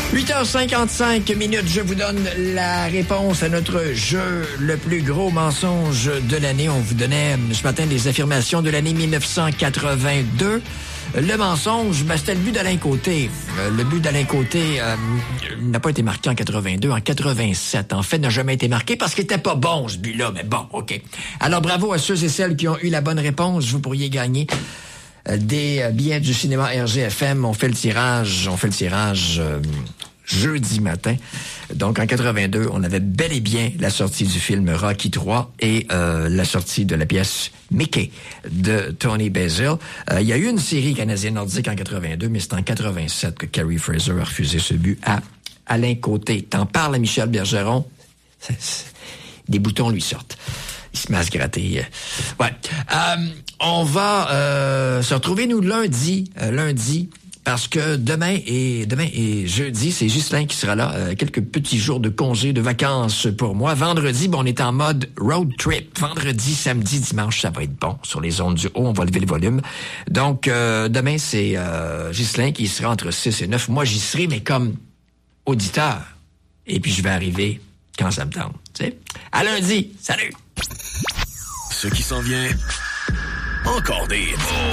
8h55 minutes, je vous donne la réponse à notre jeu, le plus gros mensonge de l'année. On vous donnait ce matin des affirmations de l'année 1982. Le mensonge, c'était le but d'Alain Côté. Le but d'Alain Côté n'a pas été marqué en 82, en 87. En fait, n'a jamais été marqué parce qu'il était pas bon, ce but-là. Mais bon, OK. Alors, bravo à ceux et celles qui ont eu la bonne réponse. Vous pourriez gagner des billets du cinéma RGFM. On fait le tirage jeudi matin. Donc, en 82, on avait bel et bien la sortie du film Rocky III et la sortie de la pièce Mickey de Tony Basil. Il y a eu une série canadienne nordique en 82, mais c'est en 87 que Carrie Fraser a refusé ce but à Alain Côté. T'en parles à Michel Bergeron, des boutons lui sortent. Il se met à se gratter. Ouais. On va se retrouver, nous, lundi, parce que demain et jeudi, c'est Ghislain qui sera là. Quelques petits jours de congé, de vacances pour moi. Vendredi, on est en mode road trip. Vendredi, samedi, dimanche, ça va être bon. Sur les ondes du haut, on va lever le volume. Donc, demain, c'est Ghislain qui sera entre 6 et 9. Moi, j'y serai, mais comme auditeur. Et puis, je vais arriver quand ça me tente. Tu sais. À lundi. Salut! Ce qui s'en vient, encore des...